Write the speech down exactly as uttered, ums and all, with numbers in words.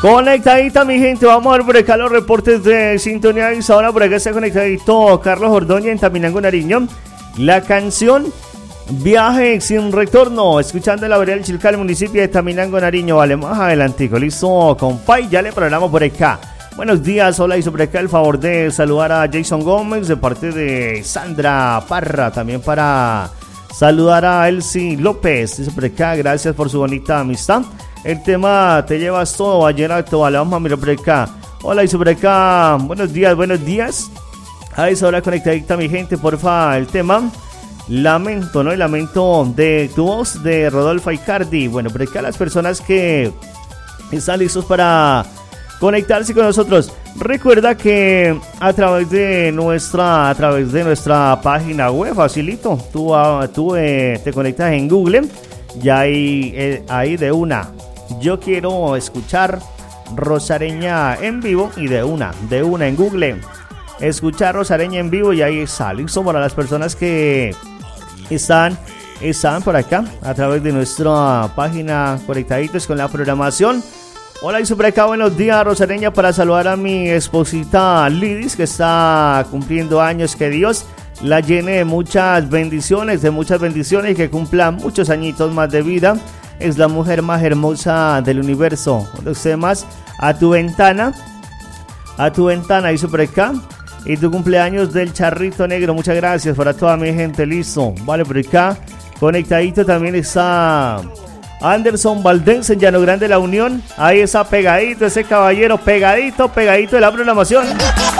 Conectadita mi gente, vamos a ver por acá los reportes de sintonía. Y ahora por acá está conectadito Carlos Ordóñez en Taminango, Nariño. La canción Viaje sin retorno, escuchando la vereda del Chilcal, municipio de Taminango, Nariño. Vale, más adelantico, listo, compay, ya le programamos por acá. Buenos días, hola, y sobre acá el favor de saludar a Jason Gómez de parte de Sandra Parra, también para saludar a Elsie López, dice por acá, gracias por su bonita amistad. El tema Te llevas todo, vallenato, vale, vamos a mirar por acá. Hola, y sobre acá, buenos días, buenos días. A esa hora conectadita mi gente, porfa, el tema Lamento, ¿no? El lamento de tu voz de Rodolfo Icardi. Bueno, por acá las personas que están listos para conectarse con nosotros. Recuerda que a través de nuestra a través de nuestra página web, facilito, tú, tú eh, te conectas en Google y ahí, eh, ahí de una. Yo quiero escuchar Rosareña en vivo y de una, de una en Google. Escuchar Rosareña en vivo y ahí está listo para las personas que están, están por acá a través de nuestra página conectaditos con la programación. Hola, y por acá, buenos días, Rosareña, para saludar a mi esposita Lidis, que está cumpliendo años. Que Dios la llene de muchas bendiciones, de muchas bendiciones y que cumpla muchos añitos más de vida. Es la mujer más hermosa del universo. Los demás, a tu ventana, a tu ventana, dice por acá. Y tu cumpleaños del Charrito Negro, muchas gracias para toda mi gente, listo. Vale, por acá, conectadito también está Anderson Valdés en Llano Grande, La Unión. Ahí está pegadito ese caballero, pegadito, pegadito de la programación.